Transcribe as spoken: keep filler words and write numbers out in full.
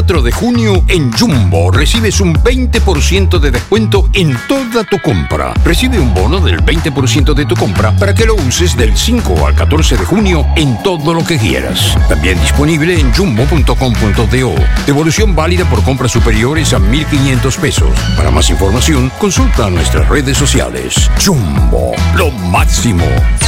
cuatro de junio en Jumbo recibes un veinte por ciento de descuento en toda tu compra. Recibe un bono del veinte por ciento de tu compra para que lo uses del cinco al catorce de junio en todo lo que quieras. También disponible en jumbo punto com punto do. Devolución válida por compras superiores a mil quinientos pesos. Para más información, consulta nuestras redes sociales. Jumbo, lo máximo.